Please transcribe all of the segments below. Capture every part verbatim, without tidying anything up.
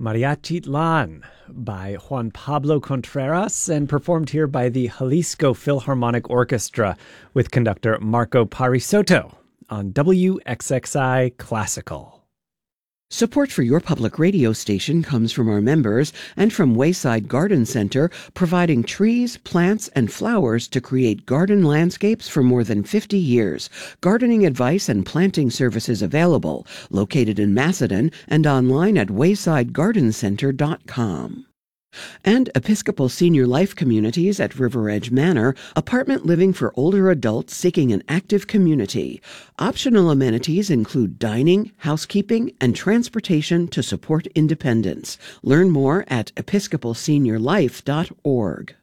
Mariachitlan by Juan Pablo Contreras and performed here by the Jalisco Philharmonic Orchestra with conductor Marco Parisotto on W X X I Classical. Support for your public radio station comes from our members and from Wayside Garden Center, providing trees, plants, and flowers to create garden landscapes for more than fifty years. Gardening advice and planting services available. Located in Macedon and online at wayside garden center dot com. And Episcopal Senior Life Communities at River Edge Manor, apartment living for older adults seeking an active community. Optional amenities include dining, housekeeping, and transportation to support independence. Learn more at episcopal senior life dot org.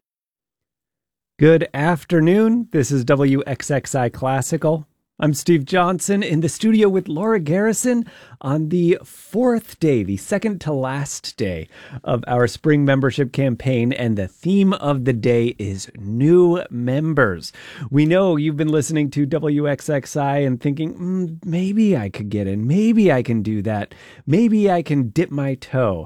Good afternoon. This is W X X I Classical. I'm Steve Johnson in the studio with Laura Garrison on the fourth day, the second to last day of our spring membership campaign, and the theme of the day is new members. We know you've been listening to W X X I and thinking, mm, maybe I could get in, maybe I can do that, maybe I can dip my toe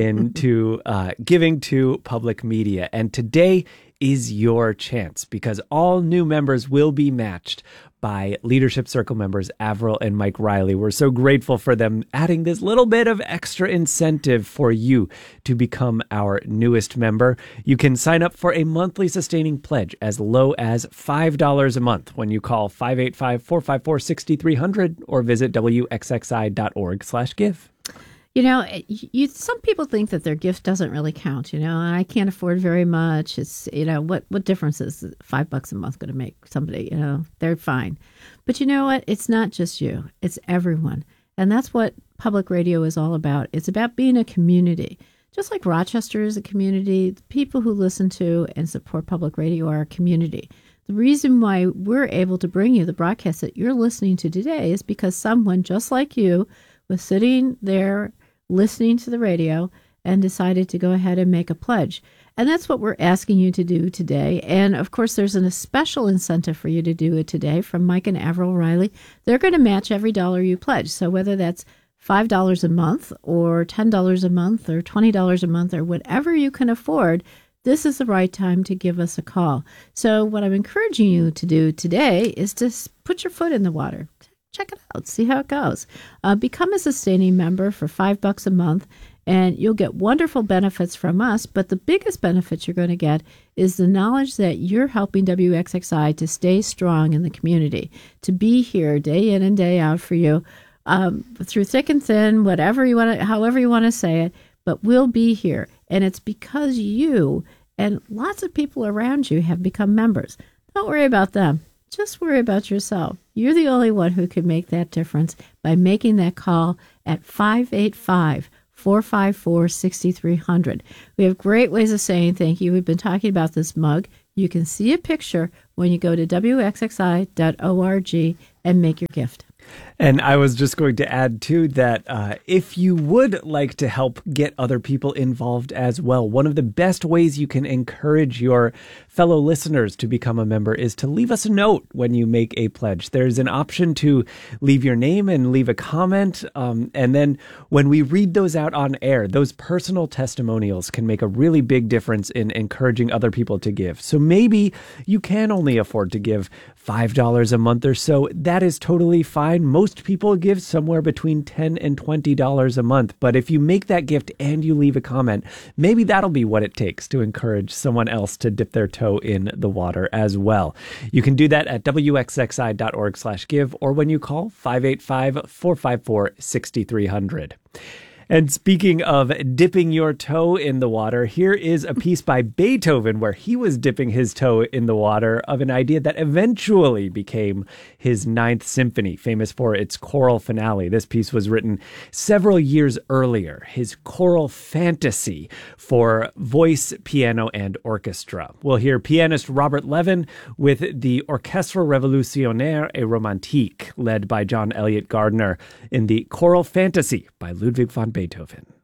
into uh, giving to public media. And today is your chance, because all new members will be matched by Leadership Circle members Avril and Mike Riley. We're so grateful for them adding this little bit of extra incentive for you to become our newest member. You can sign up for a monthly sustaining pledge as low as five dollars a month when you call five eight five, four five four, six three zero zero or visit w x x i dot org slash give. You know, you, some people think that their gift doesn't really count, you know, and I can't afford very much. It's, you know, what, what difference is five bucks a month going to make somebody, you know, they're fine. But you know what? It's not just you. It's everyone. And that's what public radio is all about. It's about being a community. Just like Rochester is a community, the people who listen to and support public radio are a community. The reason why we're able to bring you the broadcast that you're listening to today is because someone just like you was sitting there listening to the radio and decided to go ahead and make a pledge. And that's what we're asking you to do today. And of course, there's an, a special incentive for you to do it today from Mike and Avril Riley. They're going to match every dollar you pledge. So whether that's five dollars a month or ten dollars a month or twenty dollars a month or whatever you can afford, this is the right time to give us a call. So what I'm encouraging you to do today is to put your foot in the water. Check it out. See how it goes. Uh, become a sustaining member for five bucks a month, and you'll get wonderful benefits from us. But the biggest benefit you're going to get is the knowledge that you're helping W X X I to stay strong in the community, to be here day in and day out for you, um, through thick and thin, whatever you want to, however you want to say it. But we'll be here, and it's because you and lots of people around you have become members. Don't worry about them. Just worry about yourself. You're the only one who can make that difference by making that call at five eight five, four five four, six three zero zero. We have great ways of saying thank you. We've been talking about this mug. You can see a picture when you go to w x x i dot org and make your gift. And I was just going to add, too, that uh, if you would like to help get other people involved as well, one of the best ways you can encourage your fellow listeners to become a member is to leave us a note when you make a pledge. There's an option to leave your name and leave a comment. Um, and then when we read those out on air, those personal testimonials can make a really big difference in encouraging other people to give. So maybe you can only afford to give five dollars a month or so. That is totally fine. Most people give somewhere between ten dollars and twenty dollars a month. But if you make that gift and you leave a comment, maybe that'll be what it takes to encourage someone else to dip their toe in the water as well. You can do that at w x x i dot org slash give or when you call five eight five, four five four, six three zero zero. And speaking of dipping your toe in the water, here is a piece by Beethoven where he was dipping his toe in the water of an idea that eventually became his Ninth Symphony, famous for its choral finale. This piece was written several years earlier, his choral fantasy for voice, piano, and orchestra. We'll hear pianist Robert Levin with the Orchestre Révolutionnaire et Romantique, led by John Elliott Gardner, in the Choral Fantasy by Ludwig van Beethoven.